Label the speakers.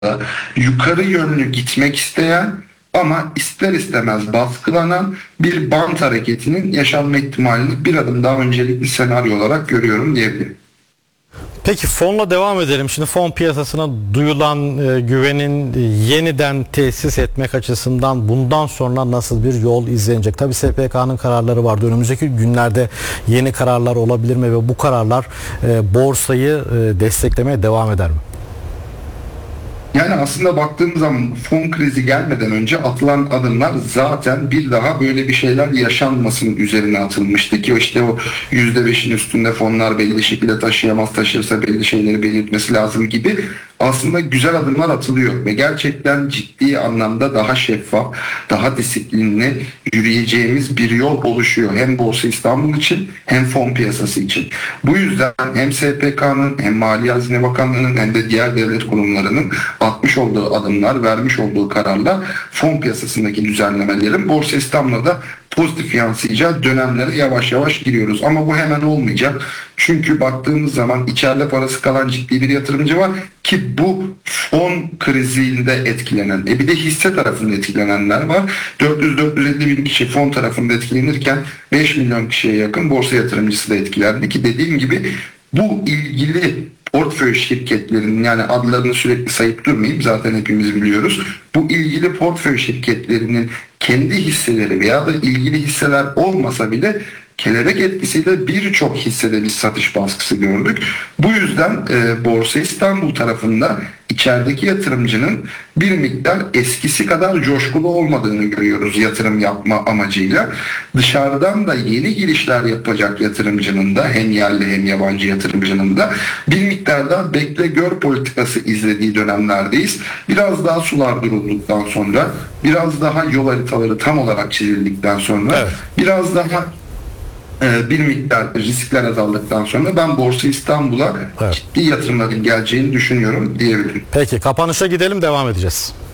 Speaker 1: yukarı yönlü gitmek isteyen ama ister istemez baskılanan bir bant hareketinin yaşanma ihtimalini bir adım daha öncelikli senaryo olarak görüyorum diyebilirim.
Speaker 2: Peki fonla devam edelim. Şimdi fon piyasasına duyulan güvenin yeniden tesis etmek açısından bundan sonra nasıl bir yol izlenecek? Tabii SPK'nın kararları vardı. Önümüzdeki günlerde yeni kararlar olabilir mi ve bu kararlar borsayı desteklemeye devam eder mi?
Speaker 1: Yani aslında baktığımız zaman fon krizi gelmeden önce atılan adımlar zaten bir daha böyle bir şeyler yaşanmasının üzerine atılmıştı ki işte o %5'in üstünde fonlar belli şekilde taşıyamaz, taşırsa belli şeyleri belirtmesi lazım gibi aslında güzel adımlar atılıyor ve gerçekten ciddi anlamda daha şeffaf, daha disiplinli yürüyeceğimiz bir yol oluşuyor. Hem Borsa İstanbul için hem fon piyasası için. Bu yüzden hem SPK'nın hem Maliye Hazine Bakanlığı'nın hem de diğer devlet kurumlarının atmış olduğu adımlar, vermiş olduğu kararlar fon piyasasındaki düzenlemelerin Borsa İstanbul'da da pozitif yansıyacağı dönemlere yavaş yavaş giriyoruz. Ama bu hemen olmayacak. Çünkü baktığımız zaman içeride parası kalan ciddi bir yatırımcı var ki bu fon krizinde etkilenen, bir de hisse tarafında etkilenenler var. 400-450 bin kişi fon tarafında etkilenirken 5 milyon kişiye yakın borsa yatırımcısı da etkilendi ki dediğim gibi bu ilgili portföy şirketlerinin, yani adlarını sürekli sayıp durmayayım, zaten hepimiz biliyoruz. Bu ilgili portföy şirketlerinin kendi hisseleri veya da ilgili hisseler olmasa bile kelebek etkisiyle birçok hissede bir satış baskısı gördük. Bu yüzden Borsa İstanbul tarafında içerideki yatırımcının bir miktar eskisi kadar coşkulu olmadığını görüyoruz yatırım yapma amacıyla. Dışarıdan da yeni girişler yapacak yatırımcının da hem yerli hem yabancı yatırımcının da bir miktar daha bekle gör politikası izlediği dönemlerdeyiz. Biraz daha sular durulduktan sonra, biraz daha yol haritaları tam olarak çizildikten sonra, evet, biraz daha bir miktar riskler azaldıktan sonra ben Borsa İstanbul'a, evet, ciddi yatırımların geleceğini düşünüyorum diyebilirim.
Speaker 2: Peki kapanışa gidelim, devam edeceğiz.